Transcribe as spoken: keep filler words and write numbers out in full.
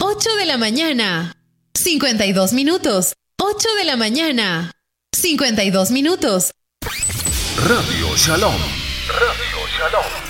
ocho de la mañana. cincuenta y dos minutos. ocho de la mañana. cincuenta y dos minutos. Radio Shalom. Radio Shalom.